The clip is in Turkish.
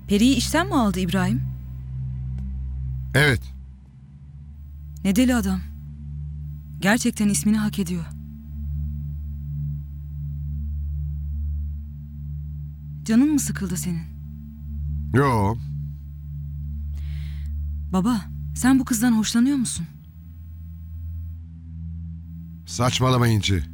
Peri'yi işten mi aldı İbrahim? Evet. Ne deli adam. Gerçekten ismini hak ediyor. Canın mı sıkıldı senin? Yo. Baba, sen bu kızdan hoşlanıyor musun? Saçmalama İnci.